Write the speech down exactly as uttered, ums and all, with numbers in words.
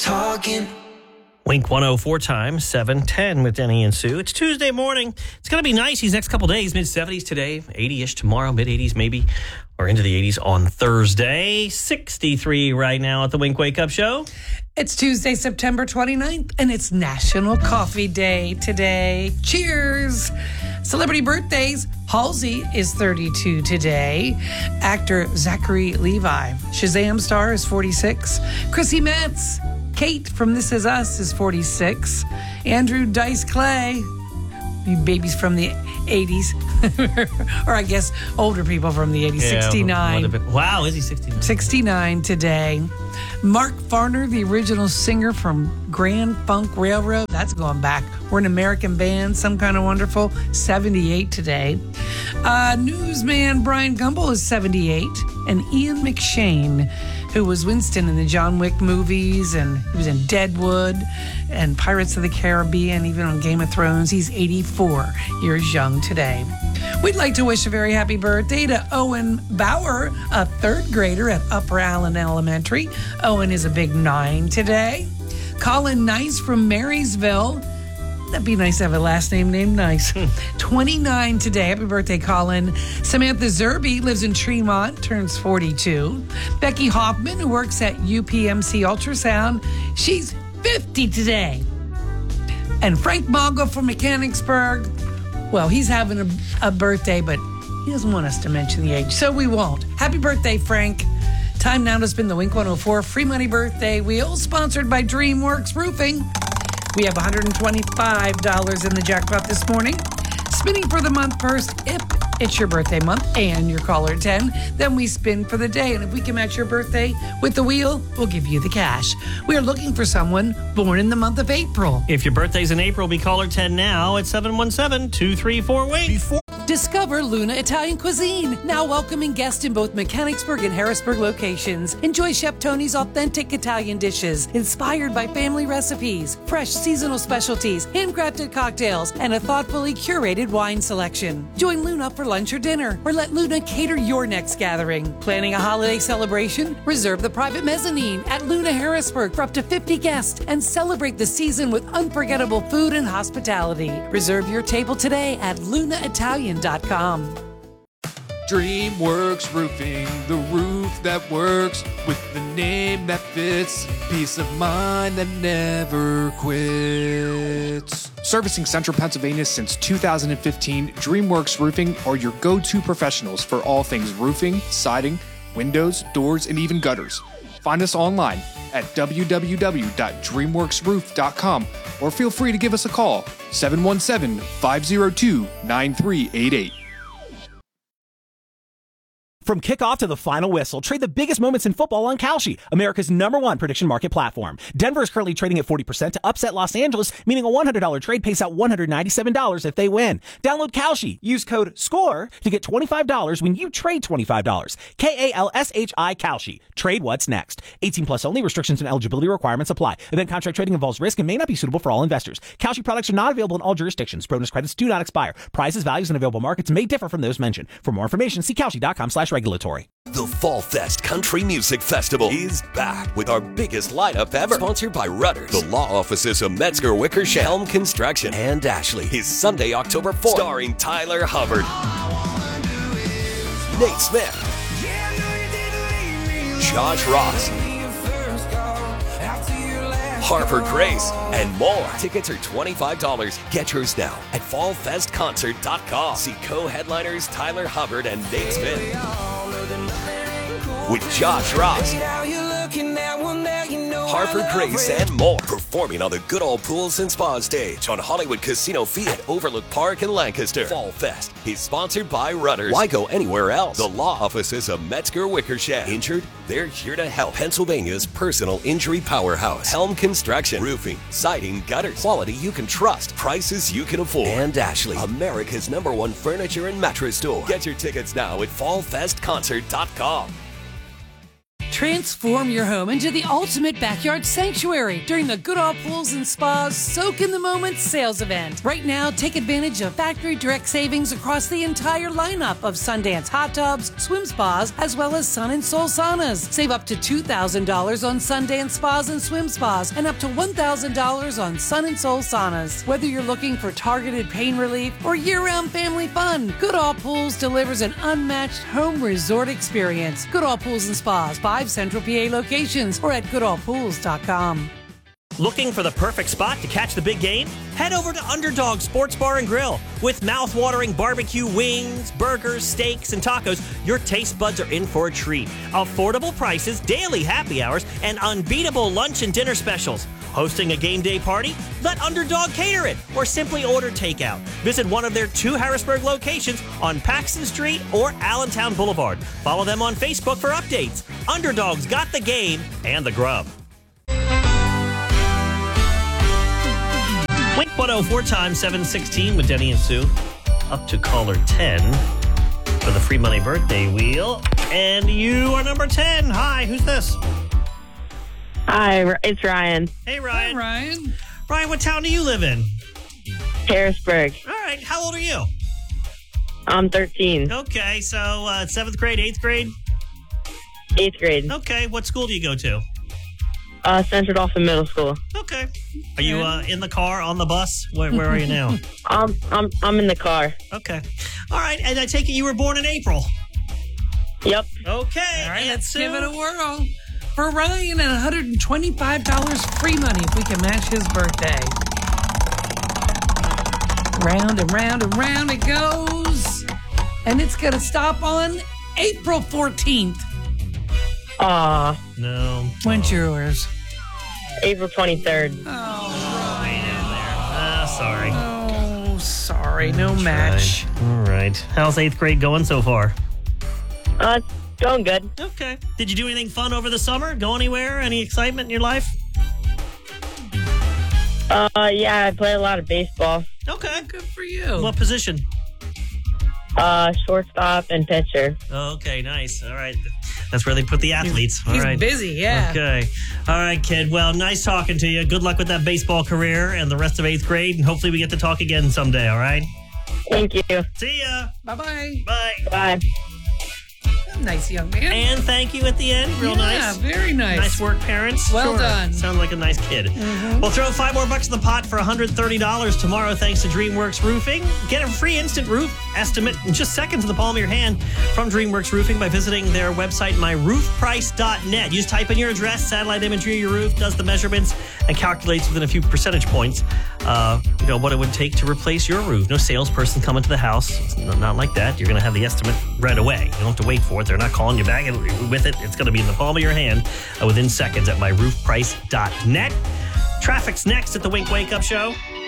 Talking. Wink one oh four times, seven ten with Denny and Sue. It's Tuesday morning. It's going to be nice these next couple days. mid-seventies today, eighty-ish tomorrow, mid-eighties maybe, or into the eighties on Thursday. sixty-three right now at the Wink Wake Up Show. It's Tuesday, September twenty-ninth, and it's National Coffee Day today. Cheers! Celebrity birthdays. Halsey is thirty-two today. Actor Zachary Levi. Shazam star is forty-six. Chrissy Metz. Kate from This Is Us is forty-six. Andrew Dice Clay. Babies from the eighties. Or I guess older people from the eighties. Yeah, sixty-nine. been, wow, is he sixty-nine? sixty-nine today. Mark Farner, the original singer from Grand Funk Railroad. That's going back. We're an American band, Some Kind of Wonderful. seventy-eight today. Uh, newsman Brian Gumbel is seventy-eight. And Ian McShane, who was Winston in the John Wick movies, and he was in Deadwood and Pirates of the Caribbean, even on Game of Thrones. He's eighty-four years young today. We'd like to wish a very happy birthday to Owen Bauer, a third grader at Upper Allen Elementary. Owen is a big nine today. Colin Nice from Marysville. That'd be nice to have a last name named Nice. twenty-nine today. Happy birthday, Colin. Samantha Zerby lives in Tremont, turns forty-two. Becky Hoffman, who works at U P M C Ultrasound, she's fifty today. And Frank Mago from Mechanicsburg, well, he's having a, a birthday, but he doesn't want us to mention the age, so we won't. Happy birthday, Frank. Time now to spin the Wink one oh four Free Money Birthday Wheel, sponsored by DreamWorks Roofing. We have one hundred twenty-five dollars in the jackpot this morning. Spinning for the month first, if it's your birthday month and your caller ten, then we spin for the day. And if we can match your birthday with the wheel, we'll give you the cash. We are looking for someone born in the month of April. If your birthday's in April, be caller ten now at seven one seven, two three four, wink. Before- Discover Luna Italian Cuisine, now welcoming guests in both Mechanicsburg and Harrisburg locations. Enjoy Chef Tony's authentic Italian dishes, inspired by family recipes, fresh seasonal specialties, handcrafted cocktails, and a thoughtfully curated wine selection. Join Luna for lunch or dinner, or let Luna cater your next gathering. Planning a holiday celebration? Reserve the private mezzanine at Luna Harrisburg for up to fifty guests and celebrate the season with unforgettable food and hospitality. Reserve your table today at luna italian dot com. DreamWorks Roofing, the roof that works with the name that fits, peace of mind that never quits. Servicing Central Pennsylvania since two thousand fifteen, DreamWorks Roofing are your go-to professionals for all things roofing, siding, windows, doors, and even gutters. Find us online at w w w dot dreamworks roof dot com or feel free to give us a call, seven one seven, five oh two, nine three eight eight. From kickoff to the final whistle, trade the biggest moments in football on Kalshi, America's number one prediction market platform. Denver is currently trading at forty percent to upset Los Angeles, meaning a one hundred dollars trade pays out one hundred ninety-seven dollars if they win. Download Kalshi. Use code SCORE to get twenty-five dollars when you trade twenty-five dollars. K A L S H I Kalshi. Trade what's next. eighteen plus only. Restrictions and eligibility requirements apply. Event contract trading involves risk and may not be suitable for all investors. Kalshi products are not available in all jurisdictions. Bonus credits do not expire. Prizes, values, and available markets may differ from those mentioned. For more information, see Kalshi dot com slash regulatory. The Fall Fest Country Music Festival is back with our biggest lineup ever. Sponsored by Rudders, the law offices of Metzger, Wickersham, Helm Construction, and Ashley. Is Sunday, October fourth. Starring Tyler Hubbard, Nate Smith, Josh Ross, Harper Grace, and more. Tickets are twenty-five dollars. Get yours now at fall fest concert dot com. See co-headliners Tyler Hubbard and Nate Smith with Josh Ross, Harper Grace, and more. Performing on the Good Old Pools and Spa stage on Hollywood Casino Field at Overlook Park in Lancaster. Fall Fest is sponsored by Rudders. Why go anywhere else? The law offices of Metzger Wickersham. Injured? They're here to help. Pennsylvania's personal injury powerhouse. Helm Construction. Roofing, siding, gutters. Quality you can trust. Prices you can afford. And Ashley, America's number one furniture and mattress store. Get your tickets now at fall fest concert dot com. Transform your home into the ultimate backyard sanctuary during the Goodall Pools and Spas Soak in the Moment sales event. Right now, take advantage of factory direct savings across the entire lineup of Sundance hot tubs, swim spas, as well as sun and soul saunas. Save up to two thousand dollars on Sundance spas and swim spas and up to one thousand dollars on sun and soul saunas. Whether you're looking for targeted pain relief or year-round family fun, Goodall Pools delivers an unmatched home resort experience. Goodall Pools and Spas, five Central P A locations or at goodall pools dot com. Looking for the perfect spot to catch the big game? Head over to Underdog Sports Bar and Grill. With mouth-watering barbecue wings, burgers, steaks, and tacos, your taste buds are in for a treat. Affordable prices, daily happy hours, and unbeatable lunch and dinner specials. Hosting a game day party? Let Underdog cater it, or simply order takeout. Visit one of their two Harrisburg locations on Paxton Street or Allentown Boulevard. Follow them on Facebook for updates. Underdog's got the game and the grub. Wink one oh four times seven sixteen with Denny and Sue. Up to caller ten for the free money birthday wheel. And you are number ten. Hi, who's this? Hi, it's Ryan. Hey, Ryan. Hi, Ryan. Ryan, what town do you live in? Harrisburg. All right, how old are you? I'm thirteen. Okay, so uh, seventh grade, eighth grade? Eighth grade. Okay, what school do you go to? Uh, Central Dauphin Middle School. Okay. Are you uh, in the car, on the bus? Where, where are you now? Um, I'm I'm in the car. Okay. All right, and I take it you were born in April. Yep. Okay. All right, and let's Sue? give it a whirl. For Ryan, and one hundred twenty-five dollars free money if we can match his birthday. Round and round and round it goes. And it's going to stop on April fourteenth. Aw, No. When's yours? April twenty-third. Ah, sorry. Oh, sorry. No match. All right. How's eighth grade going so far? Uh, it's going good. Okay. Did you do anything fun over the summer? Go anywhere? Any excitement in your life? Uh, yeah, I play a lot of baseball. Okay. Good for you. What position? Uh, shortstop and pitcher. Okay, nice. All right. That's where they put the athletes. All He's right. busy, yeah. Okay. All right, kid. Well, nice talking to you. Good luck with that baseball career and the rest of eighth grade, and hopefully we get to talk again someday, all right? Thank you. See ya. Bye-bye. Bye. Bye. Nice young man. And thank you at the end. Real yeah, nice. very nice. Nice work, parents. Well Sure. done. Sounds like a nice kid. Mm-hmm. We'll throw five more bucks in the pot for one hundred thirty dollars tomorrow thanks to DreamWorks Roofing. Get a free instant roof estimate in just seconds in the palm of your hand from DreamWorks Roofing by visiting their website, my roof price dot net. You just type in your address, satellite imagery of your roof, does the measurements, and calculates within a few percentage points uh, you know, what it would take to replace your roof. No salesperson coming to the house. It's not like that. You're going to have the estimate right away. You don't have to wait for it. They're not calling you back with it. It's going to be in the palm of your hand uh, within seconds at my roof price dot net. Traffic's next at the Wink Wake Up Show.